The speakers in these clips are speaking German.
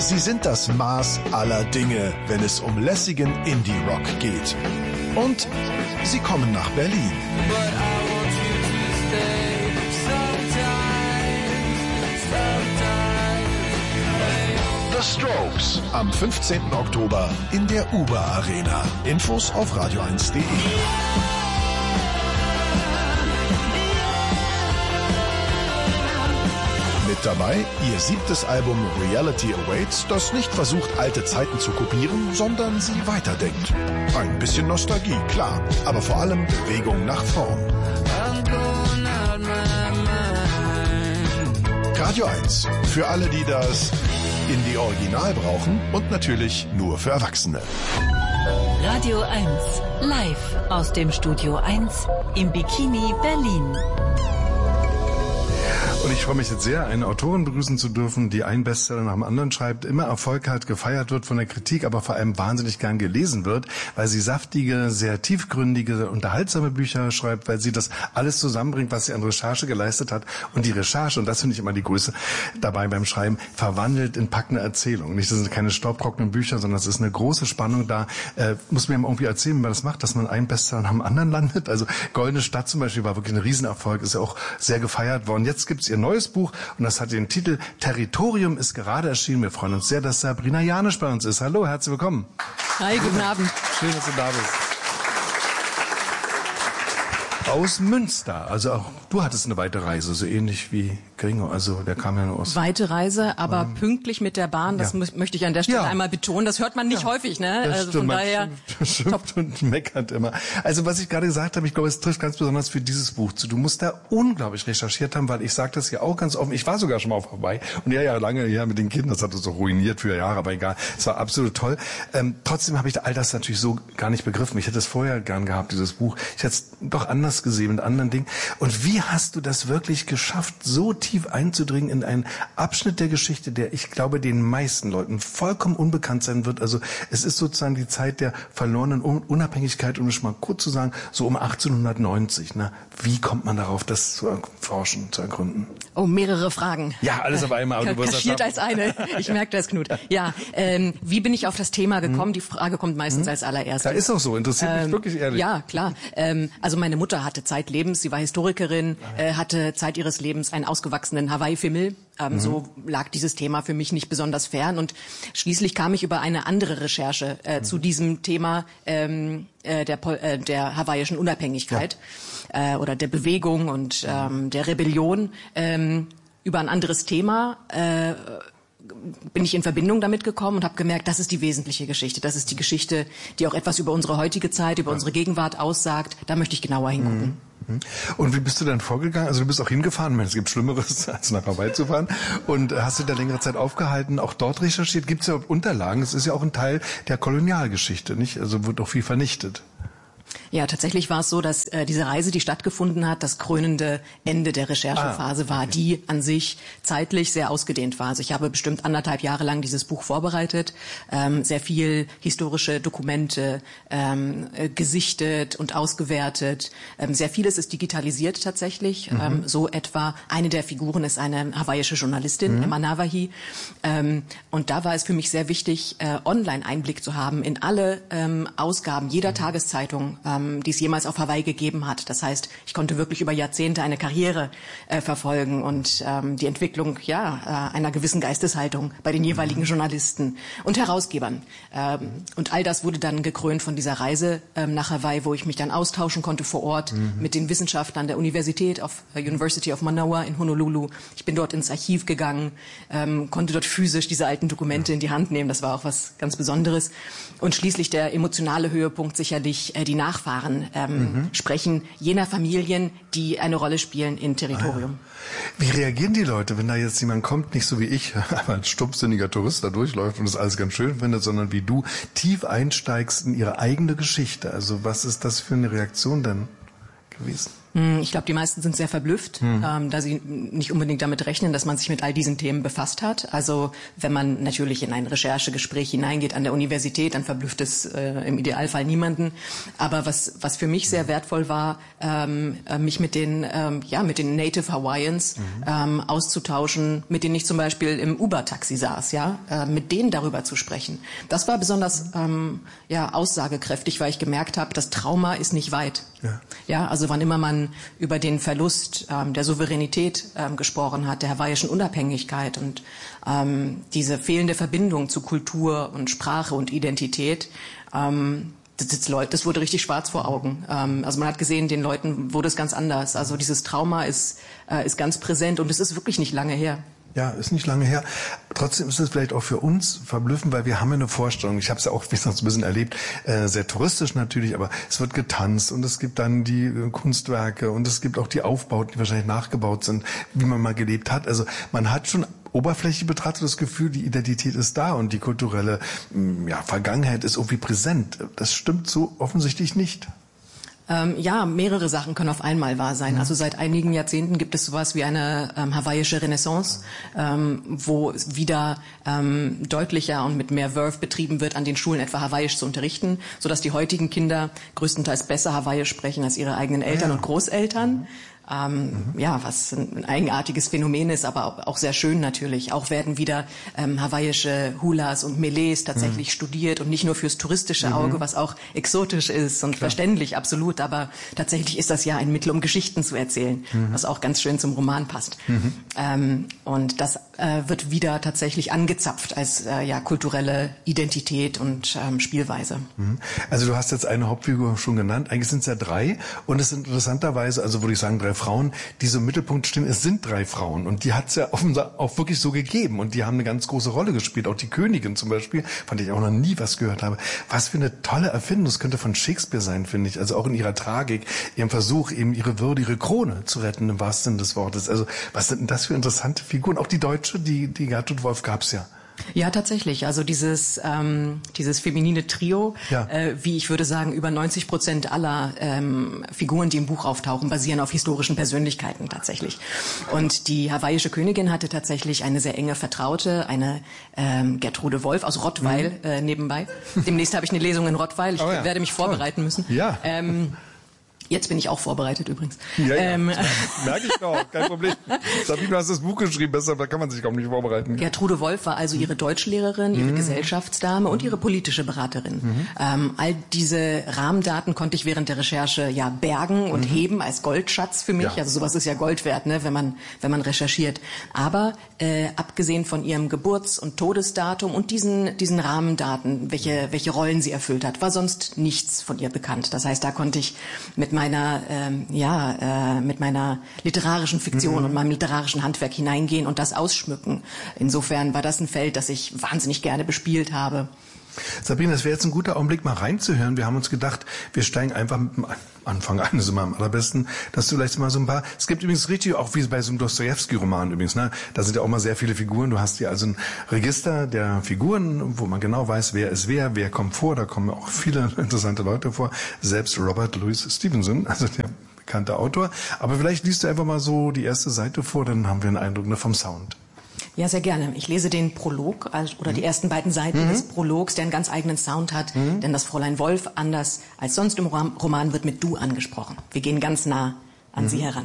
Sie sind das Maß aller Dinge, wenn es um lässigen Indie-Rock geht. Und sie kommen nach Berlin. The Strokes am 15. Oktober in der Uber Arena. Infos auf radio1.de. Mit dabei ihr 7. Album Reality Awaits, das nicht versucht, alte Zeiten zu kopieren, sondern sie weiterdenkt. Ein bisschen Nostalgie, klar, aber vor allem Bewegung nach vorn. Radio 1, für alle, die das Indie-Original brauchen und natürlich nur für Erwachsene. Radio 1, live aus dem Studio 1 im Bikini Berlin. Und ich freue mich jetzt sehr, eine Autorin begrüßen zu dürfen, die einen Bestseller nach dem anderen schreibt, immer Erfolg hat, gefeiert wird von der Kritik, aber vor allem wahnsinnig gern gelesen wird, weil sie saftige, sehr tiefgründige, unterhaltsame Bücher schreibt, weil sie das alles zusammenbringt, was sie an Recherche geleistet hat. Und die Recherche, und das finde ich immer die Größe dabei beim Schreiben, verwandelt in packende Erzählungen. Nicht, das sind keine staubtrockenen Bücher, sondern es ist eine große Spannung da. Muss mir irgendwie erzählen, wie man das macht, dass man einen Bestseller nach dem anderen landet. Also Goldene Stadt zum Beispiel war wirklich ein Riesenerfolg, ist ja auch sehr gefeiert worden. Jetzt gibt's ihr neues Buch und das hat den Titel Territorium, ist gerade erschienen. Wir freuen uns sehr, dass Sabrina Janisch bei uns ist. Hallo, herzlich willkommen. Hi, guten Abend. Schön, dass du da bist. Aus Münster, also auch du hattest eine weite Reise, so ähnlich wie Gringo, also der kam ja nur aus... Weite Reise, aber pünktlich mit der Bahn, das möchte ich an der Stelle einmal betonen, das hört man nicht häufig, ne? Das also stimmt, von daher... Schimpft und meckert immer. Also was ich gerade gesagt habe, ich glaube, es trifft ganz besonders für dieses Buch zu. Du musst da unglaublich recherchiert haben, weil ich sage das ja auch ganz offen, ich war sogar schon mal vorbei und ja, lange her mit den Kindern, das hat uns so ruiniert für Jahre, aber egal, es war absolut toll. Trotzdem habe ich all das natürlich so gar nicht begriffen. Ich hätte es vorher gern gehabt, dieses Buch. Ich hätte es doch anders gesehen mit anderen Dingen. Und wie hast du das wirklich geschafft, so tief einzudringen in einen Abschnitt der Geschichte, der, ich glaube, den meisten Leuten vollkommen unbekannt sein wird? Also es ist sozusagen die Zeit der verlorenen Unabhängigkeit, um es mal kurz zu sagen, so um 1890. Ne? Wie kommt man darauf, das zu erforschen, zu ergründen? Oh, mehrere Fragen. Ja, alles auf einmal. Kaschiert als eine. Ich merke das, Knut. Ja, wie bin ich auf das Thema gekommen? Die Frage kommt meistens als allererstes. Da ist auch so, interessiert mich wirklich ehrlich. Ja, klar. Also meine Mutter hatte zeitlebens, sie war Historikerin, hatte Zeit ihres Lebens einen ausgewachsenen Hawaii-Fimmel. So lag dieses Thema für mich nicht besonders fern. Und schließlich kam ich über eine andere Recherche zu diesem Thema der hawaiischen Unabhängigkeit oder der Bewegung und der Rebellion über ein anderes Thema. Bin ich in Verbindung damit gekommen und habe gemerkt, das ist die wesentliche Geschichte. Das ist die Geschichte, die auch etwas über unsere heutige Zeit, über unsere Gegenwart aussagt. Da möchte ich genauer hingucken. Und wie bist du dann vorgegangen? Also du bist auch hingefahren, es gibt Schlimmeres, als nach Hawaii zu fahren. Und hast du da längere Zeit aufgehalten, auch dort recherchiert? Gibt es ja Unterlagen? Es ist ja auch ein Teil der Kolonialgeschichte, nicht? Also wird auch viel vernichtet. Ja, tatsächlich war es so, dass diese Reise, die stattgefunden hat, das krönende Ende der Recherchephase war, die an sich zeitlich sehr ausgedehnt war. Also ich habe bestimmt 1,5 Jahre lang dieses Buch vorbereitet, sehr viel historische Dokumente gesichtet und ausgewertet. Sehr vieles ist digitalisiert tatsächlich. So etwa eine der Figuren ist eine hawaiische Journalistin, Emma Navahi. Und da war es für mich sehr wichtig, online Einblick zu haben in alle Ausgaben jeder Tageszeitung, die es jemals auf Hawaii gegeben hat. Das heißt, ich konnte wirklich über Jahrzehnte eine Karriere verfolgen und die Entwicklung einer gewissen Geisteshaltung bei den jeweiligen Journalisten und Herausgebern. Und all das wurde dann gekrönt von dieser Reise nach Hawaii, wo ich mich dann austauschen konnte vor Ort mit den Wissenschaftlern der University of Manoa in Honolulu. Ich bin dort ins Archiv gegangen, konnte dort physisch diese alten Dokumente in die Hand nehmen. Das war auch was ganz Besonderes. Und schließlich der emotionale Höhepunkt sicherlich die Nachfahren sprechen jener Familien, die eine Rolle spielen in Territorium. Wie reagieren die Leute, wenn da jetzt jemand kommt, nicht so wie ich, aber als stumpfsinniger Tourist da durchläuft und das alles ganz schön findet, sondern wie du tief einsteigst in ihre eigene Geschichte? Also was ist das für eine Reaktion denn gewesen? Ich glaube, die meisten sind sehr verblüfft, da sie nicht unbedingt damit rechnen, dass man sich mit all diesen Themen befasst hat. Also wenn man natürlich in ein Recherchegespräch hineingeht an der Universität, dann verblüfft es im Idealfall niemanden. Aber was für mich sehr wertvoll war, mich mit den Native Hawaiians auszutauschen, mit denen ich zum Beispiel im Uber-Taxi saß, mit denen darüber zu sprechen. Das war besonders aussagekräftig, weil ich gemerkt habe, das Trauma ist nicht weit. Ja, also wann immer man über den Verlust der Souveränität gesprochen hat, der hawaiischen Unabhängigkeit und diese fehlende Verbindung zu Kultur und Sprache und Identität, das wurde richtig schwarz vor Augen. Also man hat gesehen, den Leuten wurde es ganz anders. Also dieses Trauma ist ganz präsent und es ist wirklich nicht lange her. Ja, ist nicht lange her. Trotzdem ist es vielleicht auch für uns verblüffend, weil wir haben ja eine Vorstellung. Ich habe es ja auch wenigstens ein bisschen erlebt, sehr touristisch natürlich, aber es wird getanzt und es gibt dann die Kunstwerke und es gibt auch die Aufbauten, die wahrscheinlich nachgebaut sind, wie man mal gelebt hat. Also man hat schon oberflächlich betrachtet das Gefühl, die Identität ist da und die kulturelle Vergangenheit ist irgendwie präsent. Das stimmt so offensichtlich nicht. Mehrere Sachen können auf einmal wahr sein. Also seit einigen Jahrzehnten gibt es sowas wie eine hawaiische Renaissance, wo wieder deutlicher und mit mehr Verve betrieben wird, an den Schulen etwa Hawaiisch zu unterrichten, sodass die heutigen Kinder größtenteils besser Hawaiisch sprechen als ihre eigenen Eltern und Großeltern. Was ein eigenartiges Phänomen ist, aber auch sehr schön natürlich. Auch werden wieder hawaiische Hulas und Melees tatsächlich studiert und nicht nur fürs touristische Auge, was auch exotisch ist und verständlich, absolut. Aber tatsächlich ist das ja ein Mittel, um Geschichten zu erzählen, was auch ganz schön zum Roman passt. Und das wird wieder tatsächlich angezapft als kulturelle Identität und Spielweise. Also du hast jetzt eine Hauptfigur schon genannt. Eigentlich sind es ja 3 und es sind interessanterweise, also würde ich sagen 3 Frauen, die so im Mittelpunkt stehen. Es sind 3 Frauen und die hat es ja offenbar auch wirklich so gegeben und die haben eine ganz große Rolle gespielt. Auch die Königin zum Beispiel, von der ich auch noch nie was gehört habe. Was für eine tolle Erfindung. Das könnte von Shakespeare sein, finde ich. Also auch in ihrer Tragik, ihrem Versuch, eben ihre Würde, ihre Krone zu retten, im wahrsten Sinne des Wortes. Also was sind denn das für interessante Figuren? Auch die Deutsche, die Gertrud Wolf gab's ja. Ja, tatsächlich. Also dieses feminine Trio, wie ich würde sagen, über 90% aller Figuren, die im Buch auftauchen, basieren auf historischen Persönlichkeiten tatsächlich. Und die hawaiische Königin hatte tatsächlich eine sehr enge Vertraute, eine Gertrude Wolf aus Rottweil nebenbei. Demnächst habe ich eine Lesung in Rottweil. Ich werde mich vorbereiten müssen. Ja. Jetzt bin ich auch vorbereitet übrigens. Ja, merke ich doch, kein Problem. Sabine, du hast das Buch geschrieben, besser, da kann man sich kaum nicht vorbereiten. Gertrude Wolf war also ihre Deutschlehrerin, ihre Gesellschaftsdame und ihre politische Beraterin. All diese Rahmendaten konnte ich während der Recherche bergen und heben als Goldschatz für mich. Ja. Also sowas ist ja Gold wert, ne, wenn man recherchiert. Aber abgesehen von ihrem Geburts- und Todesdatum und diesen Rahmendaten, welche Rollen sie erfüllt hat, war sonst nichts von ihr bekannt. Das heißt, da konnte ich mit meiner literarischen Fiktion und meinem literarischen Handwerk hineingehen und das ausschmücken. Insofern war das ein Feld, das ich wahnsinnig gerne bespielt habe. Sabine, das wäre jetzt ein guter Augenblick, mal reinzuhören. Wir haben uns gedacht, wir steigen einfach mit dem Anfang ein, das ist immer am allerbesten, dass du vielleicht mal so ein paar, es gibt übrigens richtig, auch wie bei so einem Dostojewski-Roman übrigens, ne? Da sind ja auch mal sehr viele Figuren. Du hast hier also ein Register der Figuren, wo man genau weiß, wer ist wer kommt vor, da kommen auch viele interessante Leute vor. Selbst Robert Louis Stevenson, also der bekannte Autor. Aber vielleicht liest du einfach mal so die erste Seite vor, dann haben wir einen Eindruck vom Sound. Ja, sehr gerne. Ich lese den Prolog oder die ersten beiden Seiten des Prologs, der einen ganz eigenen Sound hat. Denn das Fräulein Wolf, anders als sonst im Roman, wird mit Du angesprochen. Wir gehen ganz nah an sie heran.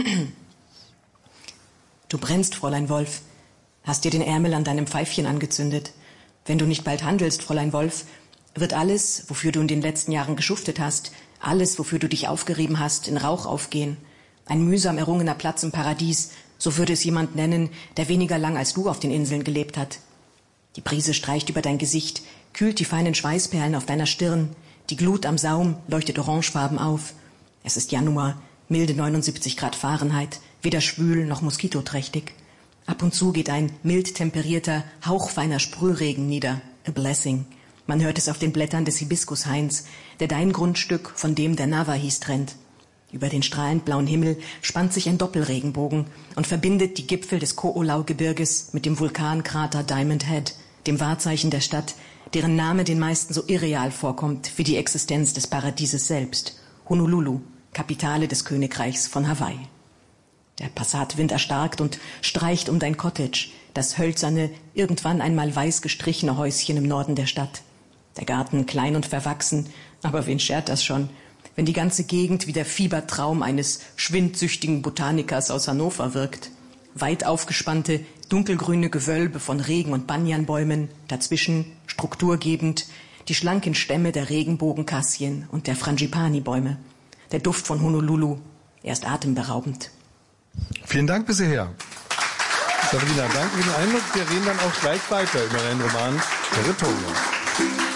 Du brennst, Fräulein Wolf. Hast dir den Ärmel an deinem Pfeifchen angezündet. Wenn du nicht bald handelst, Fräulein Wolf, wird alles, wofür du in den letzten Jahren geschuftet hast, alles, wofür du dich aufgerieben hast, in Rauch aufgehen. Ein mühsam errungener Platz im Paradies, so würde es jemand nennen, der weniger lang als du auf den Inseln gelebt hat. Die Brise streicht über dein Gesicht, kühlt die feinen Schweißperlen auf deiner Stirn. Die Glut am Saum leuchtet orangefarben auf. Es ist Januar, milde 79 Grad Fahrenheit, weder schwül noch moskitoträchtig. Ab und zu geht ein mild temperierter, hauchfeiner Sprühregen nieder. A blessing. Man hört es auf den Blättern des Hibiskushains, der dein Grundstück von dem der Navahis trennt. Über den strahlend blauen Himmel spannt sich ein Doppelregenbogen und verbindet die Gipfel des Ko'olau-Gebirges mit dem Vulkankrater Diamond Head, dem Wahrzeichen der Stadt, deren Name den meisten so irreal vorkommt wie die Existenz des Paradieses selbst. Honolulu, Kapitale des Königreichs von Hawaii. Der Passatwind erstarkt und streicht um dein Cottage, das hölzerne, irgendwann einmal weiß gestrichene Häuschen im Norden der Stadt. Der Garten klein und verwachsen, aber wen schert das schon, wenn die ganze Gegend wie der Fiebertraum eines schwindsüchtigen Botanikers aus Hannover wirkt. Weit aufgespannte, dunkelgrüne Gewölbe von Regen- und Banyanbäumen, dazwischen, strukturgebend, die schlanken Stämme der Regenbogenkassien und der Frangipani-Bäume. Der Duft von Honolulu, er ist atemberaubend. Vielen Dank bis hierher. Sabrina, danke für den Eindruck. Wir reden dann auch gleich weiter über deinen Roman Territorium.